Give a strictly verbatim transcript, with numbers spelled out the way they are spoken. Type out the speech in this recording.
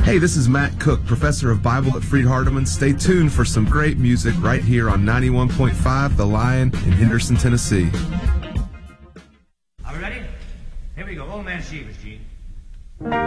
Hey, this is Matt Cook, professor of Bible at Freed-Hardeman. Stay tuned for some great music right here on ninety-one point five The Lion in Henderson, Tennessee. Are we ready? Here we go. Old Man Shivers, Gene.